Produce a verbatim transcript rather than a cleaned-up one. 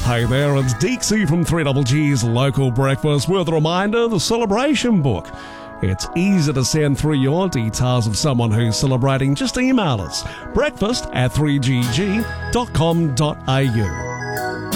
Hey there, it's Deeksy from three G's Local Breakfast with a reminder, the celebration book. It's easy to send through your details of someone who's celebrating. Just email us, breakfast at three g g dot com dot a u.